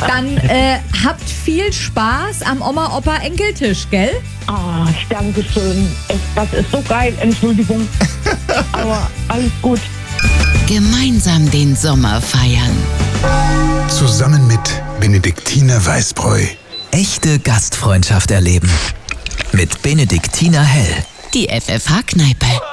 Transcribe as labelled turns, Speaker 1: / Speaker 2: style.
Speaker 1: Dann habt viel Spaß am Oma-Opa-Enkeltisch, gell?
Speaker 2: Ah, danke schön. Das ist so geil, Entschuldigung. Aber alles gut.
Speaker 3: Gemeinsam den Sommer feiern.
Speaker 4: Zusammen mit Benediktiner Weißbräu.
Speaker 5: Echte Gastfreundschaft erleben. Mit Benediktiner Hell.
Speaker 3: Die FFH-Kneipe.